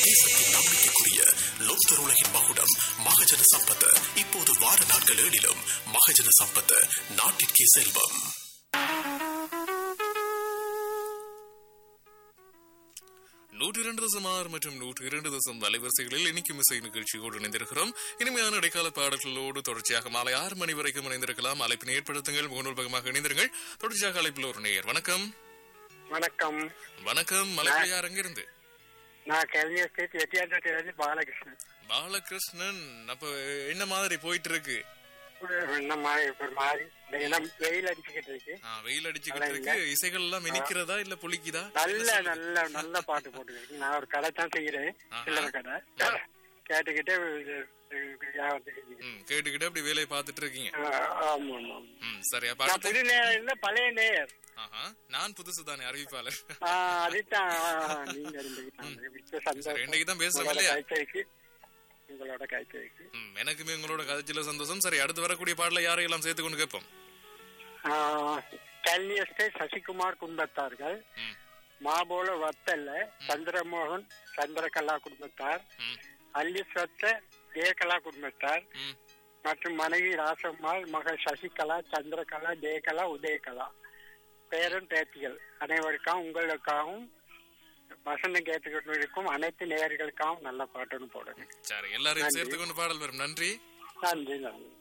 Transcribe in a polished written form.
தேசத்தின் நம்பிக்கைக்குரிய லோக்தர் உலகின் மகுடம் மகஜன சம்பத். இப்போது வார நாட்கள் 7 மகஜன சம்பத், நாட்டிற்கே செல்வம். 102.6 மற்றும் 102 அலைவரிசைகளில் இனிக்கும் இசை நிகழ்ச்சியோடு இணைந்திருக்கிறோம். இனிமையான இடைக்கால பாடல்களோடு தொடர்ச்சியாக மாலை 6 மணி வரைக்கும் இணைந்திருக்கலாம். அழைப்பினை ஏற்படுத்துங்கள், முகநூல்பகமாக இணைந்திருங்கள். தொடர்ச்சியாக அழைப்பில் ஒரு நேயர். வணக்கம். வணக்கம். வணக்கம். அழைப்பில் யார் அங்கிருந்து? நான் கல்வி ஸ்டேட் எட்டியாண்டிலிருந்து பாலகிருஷ்ணன். பாலகிருஷ்ணன், அப்ப என்ன மாதிரி போயிட்டு இருக்கு? வெயில் அடிச்சுக்கிட்டு இருக்கு. வெயில் அடிச்சுக்கிட்டு இருக்கு. இசைகள் எல்லாம் இனிக்கிறதா இல்ல புளிக்குதா? நல்ல நல்ல நல்ல பாட்டு போட்டுருக்கு. நான் ஒரு கடை தான் செய்யறேன், சில்லறை கடை. கேட்டுக்கிட்டே கேட்டுக்கிட்டே அப்படி வேலையை பார்த்துட்டு இருக்கீங்க. ஆமா ஆமா. சரி, புது நேயர் இல்ல, பழைய நேயர். நான் புதுசு தானே, அறிவிப்பாளர். அதுதான் நீங்க இன்னைக்கு தான் பேசுறோம் இல்லையா? உங்களோட காய்ச்சலுக்கு எனக்குமே உங்களோட காய்ச்சல சந்தோஷம். சரி, அடுத்து வரக்கூடிய பாடல யாரையெல்லாம் சேர்த்து கொண்டு கேட்போம்? கல்வியஸ்டே சசிகுமார் குடும்பத்தார்கள், மாபோல வத்தல்ல சந்திரமோகன் சந்திரகலா குடும்பத்தார், அல்லிஸ்வத்த ஜெயகலா குடும்பத்தார் மற்றும் மனைவி ராசம்மாள், மகள் சசிகலா, சந்திரகலா, ஜெயகலா, உதயகலா, பேரன் பேத்திகள் அனைவருக்காகவும் உங்களுக்காகவும் வசந்தம் கேட்டுக்கிட்டு இருக்கும் அனைத்து நேயர்களுக்காகவும் நல்ல பாட்டுன்னு போடுங்க. சரி, எல்லாரையும் சேர்த்து கொண்டு பாடல் வரும். நன்றி. நன்றி நன்றி.